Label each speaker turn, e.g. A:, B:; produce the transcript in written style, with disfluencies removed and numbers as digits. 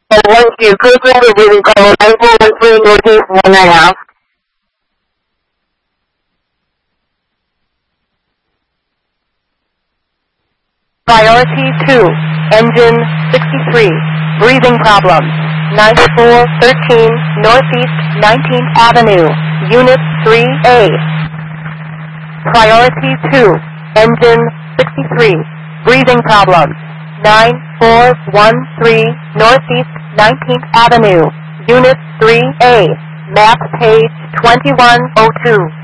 A: Once you Google the breathing problem, 9413 Northeast 1.5.
B: Priority 2, engine 63, breathing problems, 9413 Northeast 19th Avenue, Unit 3A. Priority 2, engine 63, breathing problems, 9413 Northeast 19th Avenue, Unit 3A, map page 2102.